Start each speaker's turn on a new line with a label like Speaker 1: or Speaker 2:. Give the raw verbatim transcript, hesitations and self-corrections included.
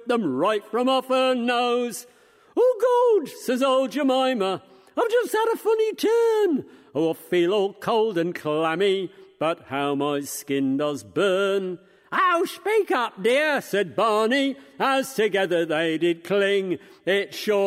Speaker 1: stripped them right from off her nose. "Oh, God," says old Jemima, "I've just had a funny turn. Oh, I feel all cold and clammy, but how my skin does burn." "Oh, speak up, dear," said Barney, as together they did cling. "It sure